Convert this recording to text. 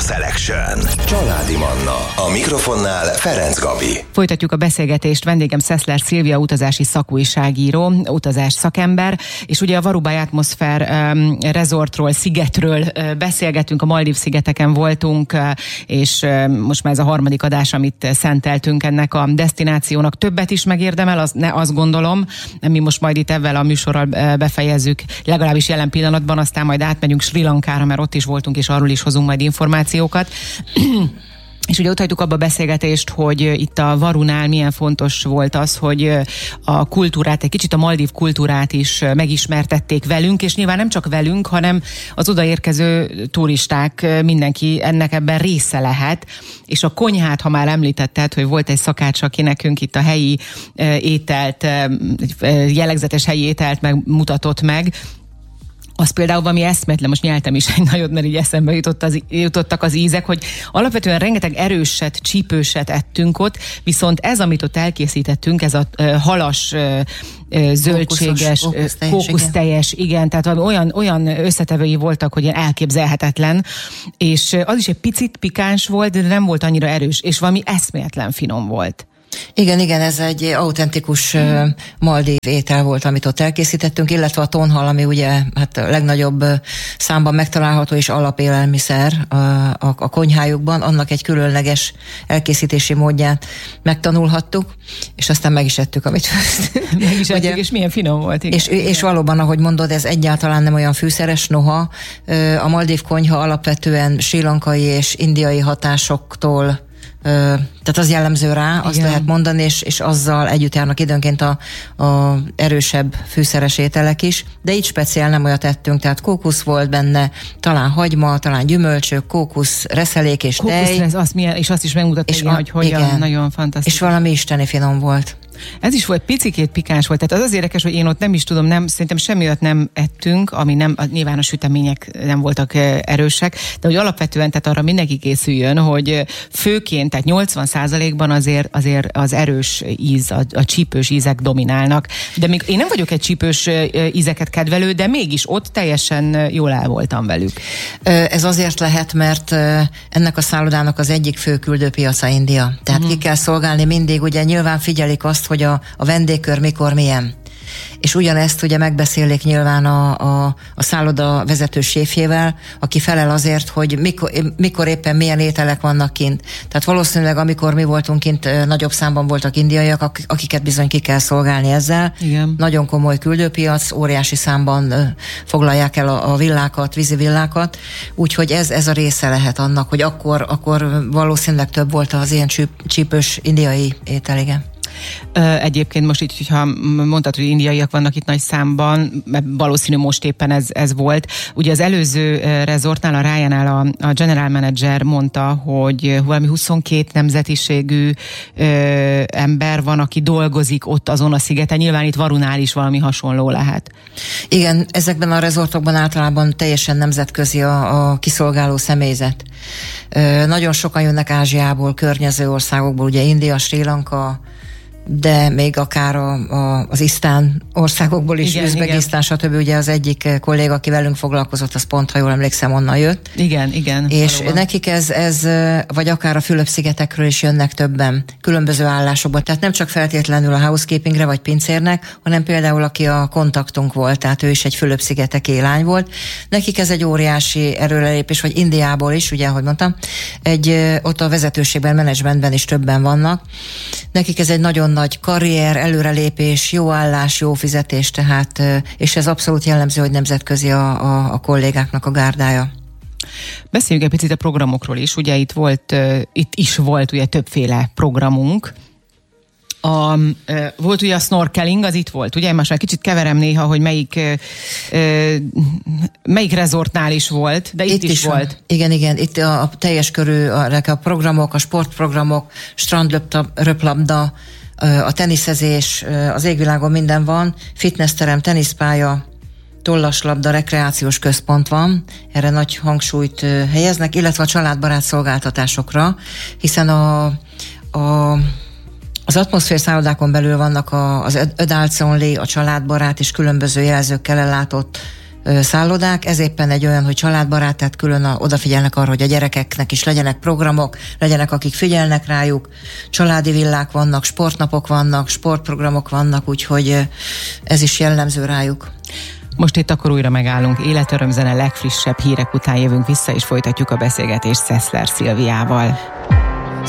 Selection. Családi Manna. A mikrofonnál Ferenc Gabi. Folytatjuk a beszélgetést. Vendégem Szeszler Szilvia, utazási szakújságíró, utazás szakember, és ugye a Varubáj Atmoszfér resortról, szigetről beszélgetünk, a Maldív-szigeteken voltunk, és most már ez a harmadik adás, amit szenteltünk ennek a desztinációnak. Többet is megérdemel, azt gondolom, mi most majd itt ezzel a műsorral befejezzük, legalábbis jelen pillanatban, aztán majd átmegyünk Sri Lankára, mert ott is voltunk, és arról is hozunk majd információkat. És ugye ott hagytuk abba a beszélgetést, hogy itt a Varunál milyen fontos volt az, hogy a kultúrát, egy kicsit a maldív kultúrát is megismertették velünk, és nyilván nem csak velünk, hanem az odaérkező turisták, mindenki ennek ebben része lehet. És a konyhát, ha már említetted, hogy volt egy szakács, aki nekünk itt a helyi ételt, jellegzetes helyi ételt megmutatott meg, az például valami eszméletlen, most nyeltem is egy nagyot, mert így eszembe jutottak az ízek, hogy alapvetően rengeteg erőset, csípőset ettünk ott, viszont ez, amit ott elkészítettünk, ez a halas, zöldséges, kókuszteljes, igen, tehát olyan összetevői voltak, hogy ilyen elképzelhetetlen, és az is egy picit pikáns volt, de nem volt annyira erős, és valami eszméletlen finom volt. Igen, ez egy autentikus maldív étel volt, amit ott elkészítettünk, illetve a tonhal, ami ugye hát a legnagyobb számban megtalálható és alapélelmiszer a konyhájukban, annak egy különleges elkészítési módját megtanulhattuk, és aztán meg is ettük, amit meg is ettük, és milyen finom volt. Igen. És valóban, ahogy mondod, ez egyáltalán nem olyan fűszeres, noha a maldív konyha alapvetően srílankai és indiai hatásoktól, tehát az jellemző rá, azt lehet mondani, és azzal együtt járnak időnként a erősebb fűszeres ételek is, de így speciál nem olyat ettünk, tehát kókusz volt benne, talán hagyma, talán gyümölcsök, kókusz, reszelék és tej. És azt is megmutatta, hogy hogyan, nagyon fantasztikus. És valami isteni finom volt. Ez is volt, picikét pikáns volt, tehát az érdekes, hogy én ott nem is tudom, szerintem semmi olyat nem ettünk, ami nem, nyilván a sütemények nem voltak erősek, de hogy alapvetően, tehát arra mindenki készüljön, hogy főként, tehát 80%-ban azért az erős íz, a csípős ízek dominálnak, de még én nem vagyok egy csípős ízeket kedvelő, de mégis ott teljesen jól el voltam velük. Ez azért lehet, mert ennek a szállodának az egyik fő küldőpiaca India, tehát ki kell szolgálni mindig, ugye nyilván figyelik azt, hogy a vendégkör mikor milyen. És ugyanezt ugye megbeszélik nyilván a szálloda vezető séfjével, aki felel azért, hogy mikor éppen milyen ételek vannak kint. Tehát valószínűleg amikor mi voltunk kint, nagyobb számban voltak indiaiak, akiket bizony ki kell szolgálni ezzel. Igen. Nagyon komoly küldőpiac, óriási számban foglalják el a villákat, vízi villákat, úgyhogy ez a része lehet annak, hogy akkor valószínűleg több volt az ilyen csípős indiai étel, igen. Egyébként most így, hogyha mondtad, hogy indiaiak vannak itt nagy számban, valószínű most éppen ez volt. Ugye az előző resortnál, a Rájánál a general manager mondta, hogy valami 22 nemzetiségű ember van, aki dolgozik ott azon a szigeten. Nyilván itt Varunál is valami hasonló lehet. Igen, ezekben a resortokban általában teljesen nemzetközi a kiszolgáló személyzet. Nagyon sokan jönnek Ázsiából, környező országokból, ugye India, Srí Lanka, de még akár az isztán országokból is, Üzbegisztán, stb. Ugye az egyik kolléga, aki velünk foglalkozott, az pont, ha jól emlékszem, onnan jött. Igen. És valóban. Nekik ez, vagy akár a Fülöp-szigetekről is jönnek többen, különböző állásokban. Tehát nem csak feltétlenül a housekeepingre vagy pincérnek, hanem például aki a kontaktunk volt, tehát ő is egy Fülöp-szigeteki lány volt. Nekik ez egy óriási erőrelépés, vagy Indiából is, ugye, ahogy mondtam, ott a vezetőségben, menedzsmentben is többen vannak. Nekik ez egy nagyon nagy karrier, előrelépés, jó állás, jó fizetés, tehát, és ez abszolút jellemző, hogy nemzetközi a kollégáknak a gárdája. Beszéljünk egy picit a programokról is, ugye itt is volt ugye többféle programunk. Volt ugye a snorkeling, az itt volt, ugye? Én most már kicsit keverem néha, hogy melyik resortnál is volt, de itt is volt. Igen, itt a teljes körű a programok, a sportprogramok, strandröplabda, a teniszezés, az égvilágon minden van, fitnessterem, teniszpálya, tollaslabda, rekreációs központ van, erre nagy hangsúlyt helyeznek, illetve a családbarát szolgáltatásokra, hiszen az atmoszfér szállodákon belül vannak az adults only, a családbarát és különböző jelzőkkel ellátott szállodák. Ez éppen egy olyan, hogy családbarát, tehát külön odafigyelnek arra, hogy a gyerekeknek is legyenek programok, legyenek, akik figyelnek rájuk. Családi villák vannak, sportnapok vannak, sportprogramok vannak, úgyhogy ez is jellemző rájuk. Most itt akkor újra megállunk. Életörömzene legfrissebb hírek után jövünk vissza, és folytatjuk a beszélgetést Szeszler Szilviával.